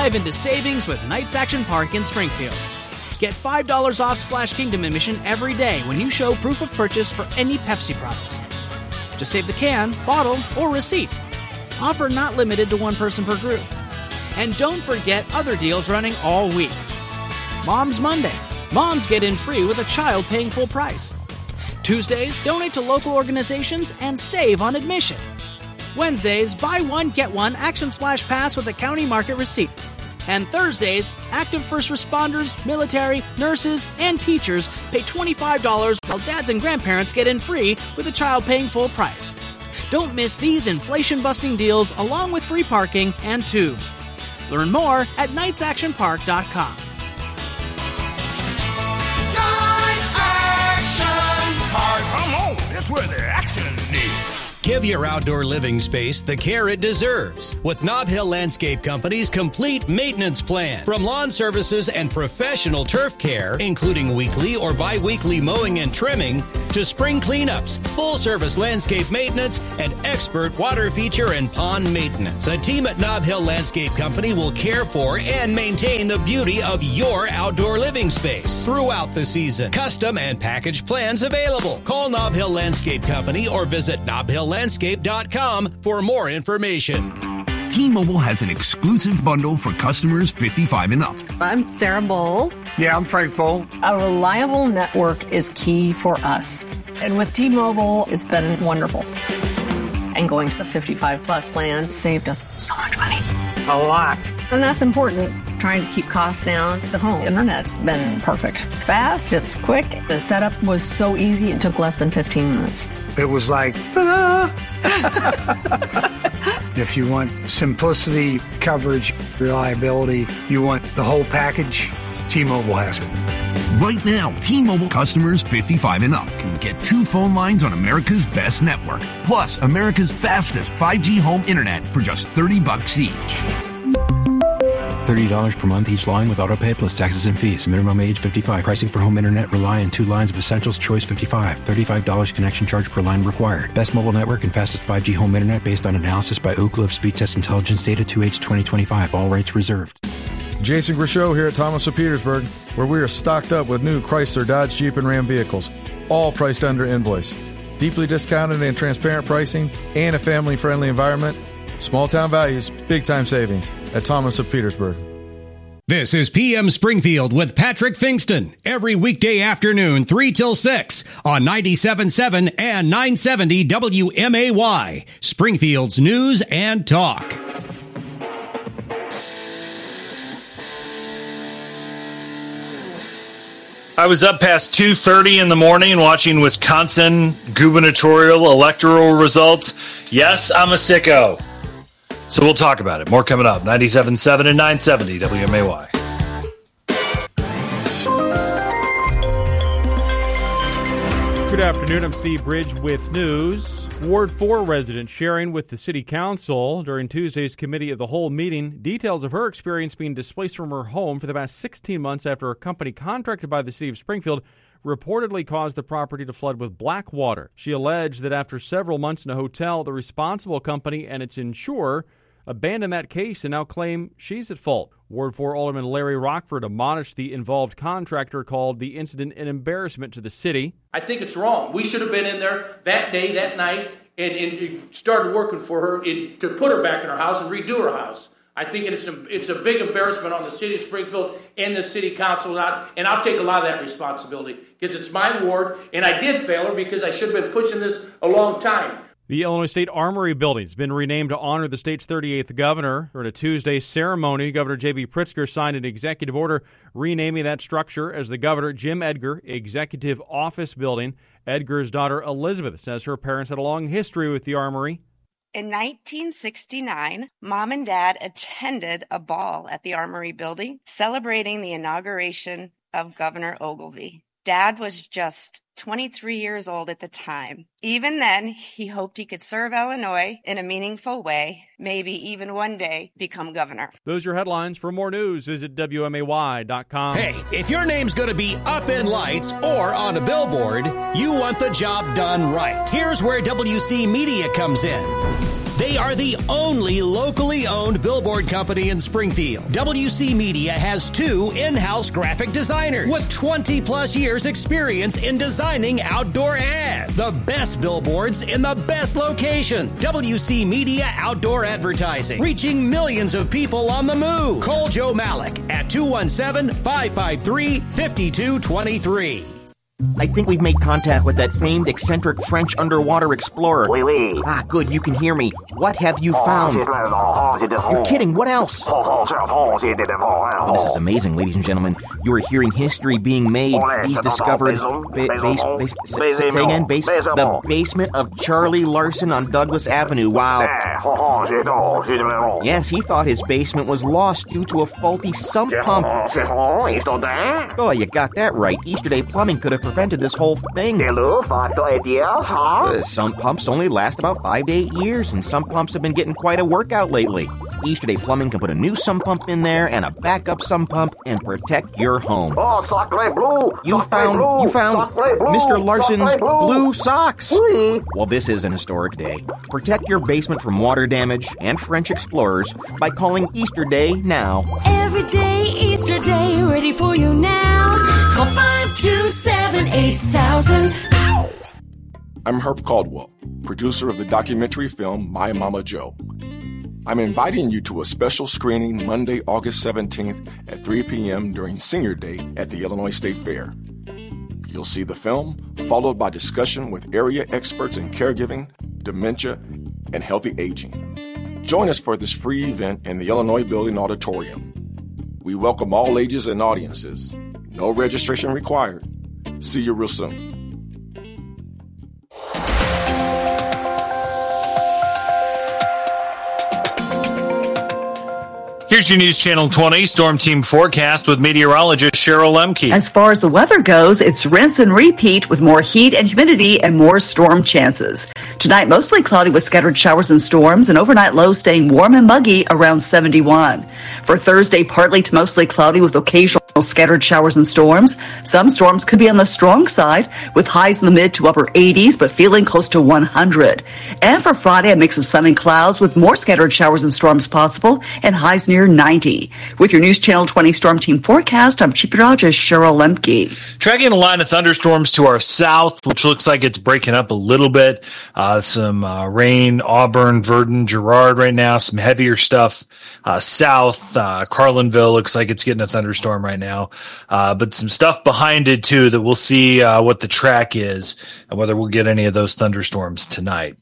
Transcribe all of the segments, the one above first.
Dive into savings with Knights Action Park in Springfield. Get $5 off Splash Kingdom admission every day when you show proof of purchase for any Pepsi products. Just save the can, bottle, or receipt. Offer not limited to one person per group. And don't forget other deals running all week. Mom's Monday. Moms get in free with a child paying full price. Tuesdays, donate to local organizations and save on admission. Wednesdays, buy one, get one Action Splash Pass with a county market receipt. And Thursdays, active first responders, military, nurses, and teachers pay $25 while dads and grandparents get in free with a child paying full price. Don't miss these inflation-busting deals along with free parking and tubes. Learn more at knightsactionpark.com. Knights Action Park. Come on, that's where the action is. Give your outdoor living space the care it deserves with Nob Hill Landscape Company's complete maintenance plan. From lawn services and professional turf care, including weekly or bi-weekly mowing and trimming, to spring cleanups, full-service landscape maintenance, and expert water feature and pond maintenance. The team at Nob Hill Landscape Company will care for and maintain the beauty of your outdoor living space throughout the season. Custom and package plans available. Call Nob Hill Landscape Company or visit nobhilllandscape.com for more information. T-Mobile has an exclusive bundle for customers 55 and up. I'm Sarah Bowl. Yeah, I'm Frank Bowl. A reliable network is key for us. And with T-Mobile, it's been wonderful. And going to the 55-plus plan saved us so much money. A lot. And that's important. Trying to keep costs down. The home internet's been perfect. It's fast, it's quick. The setup was so easy, it took less than 15 minutes. It was like, ta-da! If you want simplicity, coverage, reliability, you want the whole package, T-Mobile has it. Right now, T-Mobile customers 55 and up can get 2 phone lines on America's best network, plus America's fastest 5G home internet for just $30 each. $30 per month each line with autopay plus taxes and fees. Minimum age 55. Pricing for home internet rely on 2 lines of Essentials Choice 55. $35 connection charge per line required. Best mobile network and fastest 5G home internet based on analysis by Ookla of Speed Test Intelligence data 2H 2025. All rights reserved. Jason Grishow here at Thomas of Petersburg, where we are stocked up with new Chrysler, Dodge, Jeep, and Ram vehicles, all priced under invoice. Deeply discounted and transparent pricing and a family-friendly environment. Small-town values, big-time savings at Thomas of Petersburg. This is PM Springfield with Patrick Fingston. Every weekday afternoon, 3 till 6 on 97.7 and 970 WMAY. Springfield's News and Talk. I was up past 2:30 in the morning watching Wisconsin gubernatorial electoral results. Yes, I'm a sicko. So we'll talk about it. More coming up. 97.7 and 970 WMAY. Good afternoon. I'm Steve Bridge with news. Ward 4 resident sharing with the City Council during Tuesday's Committee of the Whole meeting details of her experience being displaced from her home for the past 16 months after a company contracted by the City of Springfield reportedly caused the property to flood with black water. She alleged that after several months in a hotel, the responsible company and its insurer abandoned that case and now claim she's at fault. Ward 4 Alderman Larry Rockford admonished the involved contractor, called the incident an embarrassment to the city. I think it's wrong. We should have been in there that day, that night, and started working for her to put her back in her house and redo her house. I think it's a big embarrassment on the city of Springfield and the city council, and I'll take a lot of that responsibility because it's my ward, and I did fail her because I should have been pushing this a long time. The Illinois State Armory building has been renamed to honor the state's 38th governor. During a Tuesday ceremony, Governor J.B. Pritzker signed an executive order renaming that structure as the Governor Jim Edgar Executive Office Building. Edgar's daughter Elizabeth says her parents had a long history with the Armory. In 1969, Mom and Dad attended a ball at the Armory building celebrating the inauguration of Governor Ogilvie. Dad was just 23 years old at the time. Even then, he hoped he could serve Illinois in a meaningful way, maybe even one day become governor. Those are your headlines. For more news, visit WMAY.com. Hey, if your name's going to be up in lights or on a billboard, you want the job done right. Here's where WC Media comes in. They are the only locally owned billboard company in Springfield. WC Media has 2 in-house graphic designers with 20-plus years experience in designing outdoor ads. The best billboards in the best locations. WC Media Outdoor Advertising, reaching millions of people on the move. Call Joe Malik at 217-553-5223. I think we've made contact with that famed eccentric French underwater explorer. Oui, oui. Ah, good, you can hear me. What have you found? You're kidding, what else? Oh, this is amazing, ladies and gentlemen. You are hearing history being made. He's discovered... The basement of Charlie Larson on Douglas Avenue. Wow. Yes, he thought his basement was lost due to a faulty sump pump. Oh, you got that right. Easterday Plumbing could have prevented this whole thing. Sump pumps only last about 5 to 8 years, and sump pumps have been getting quite a workout lately. Easterday Plumbing can put a new sump pump in there and a backup sump pump and protect your home. You found Mr. Larson's blue socks. Well, this is an historic day. Protect your basement from water damage and French explorers by calling Easterday now. Every day, Easter Day, ready for you now. Call 527-8000. I'm Herb Caldwell, producer of the documentary film My Mama Joe. I'm inviting you to a special screening Monday, August 17th at 3 p.m. during Senior Day at the Illinois State Fair. You'll see the film, followed by discussion with area experts in caregiving, dementia, and healthy aging. Join us for this free event in the Illinois Building Auditorium. We welcome all ages and audiences. No registration required. See you real soon. Here's your News Channel 20 Storm Team forecast with meteorologist Cheryl Lemke. As far as the weather goes, it's rinse and repeat with more heat and humidity and more storm chances. Tonight, mostly cloudy with scattered showers and storms, and overnight lows staying warm and muggy around 71. For Thursday, partly to mostly cloudy with occasional scattered showers and storms. Some storms could be on the strong side with highs in the mid to upper 80s, but feeling close to 100. And for Friday, a mix of sun and clouds with more scattered showers and storms possible and highs near 90. With your News Channel 20 Storm Team forecast, I'm Chief Meteorologist Cheryl Lemke. Tracking a line of thunderstorms to our south, which looks like it's breaking up a little bit. Some rain, Auburn, Verdon, Girard right now. Some heavier stuff south. Carlinville looks like it's getting a thunderstorm right now. But some stuff behind it, too, that we'll see what the track is and whether we'll get any of those thunderstorms tonight.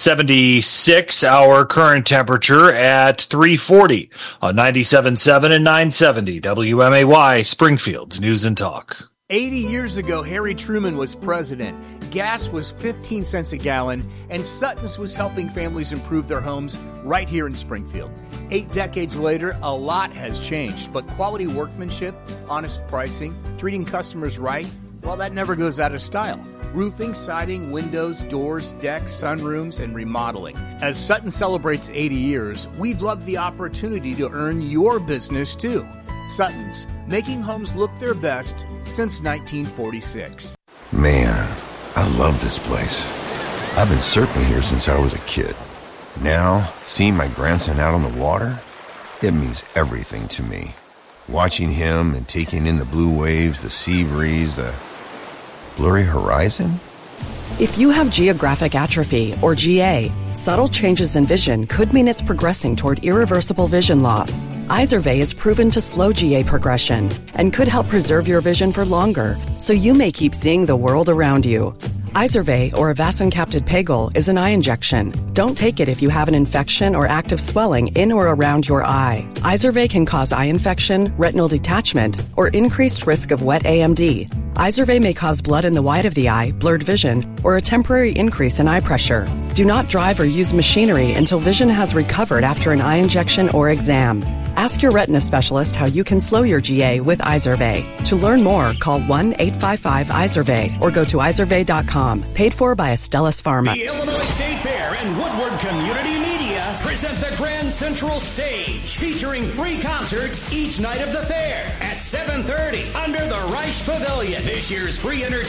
76 our current temperature at 340 on 97.7 and 970 WMAY, Springfield's News and Talk. 80 years ago, Harry Truman was president. Gas was 15 cents a gallon, and Sutton's was helping families improve their homes right here in Springfield. 8 decades later, a lot has changed, but quality workmanship, honest pricing, treating customers right, well, that never goes out of style. Roofing, siding, windows, doors, decks, sunrooms, and remodeling. As Sutton celebrates 80 years, we'd love the opportunity to earn your business too. Sutton's, making homes look their best since 1946. Man, I love this place. I've been surfing here since I was a kid. Now, seeing my grandson out on the water, it means everything to me. Watching him and taking in the blue waves, the sea breeze, the blurry horizon. If you have geographic atrophy, or GA, subtle changes in vision could mean it's progressing toward irreversible vision loss. Izervay is proven to slow GA progression and could help preserve your vision for longer, so you may keep seeing the world around you. Izervay, or avacincaptad pegol, is an eye injection. Don't take it if you have an infection or active swelling in or around your eye. Izervay can cause eye infection, retinal detachment, or increased risk of wet AMD. Izervay may cause blood in the white of the eye, blurred vision, or a temporary increase in eye pressure. Do not drive or use machinery until vision has recovered after an eye injection or exam. Ask your retina specialist how you can slow your GA with Izervay. To learn more, call 1-855-IZERVAY or go to izervay.com. Paid for by Astellas Pharma. The Illinois State Fair and Woodward Community Media present the Grand Central Stage, featuring 3 concerts each night of the fair at 7:30 under the Reich Pavilion. This year's free entertainment